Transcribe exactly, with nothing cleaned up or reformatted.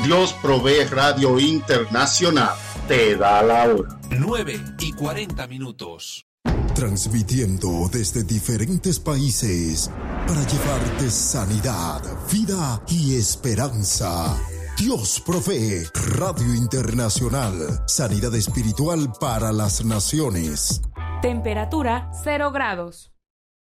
Dios Provee Radio Internacional te da la hora. nueve y cuarenta minutos. Transmitiendo desde diferentes países para llevarte sanidad, vida y esperanza. Dios Provee Radio Internacional. Sanidad espiritual para las naciones. Temperatura cero grados.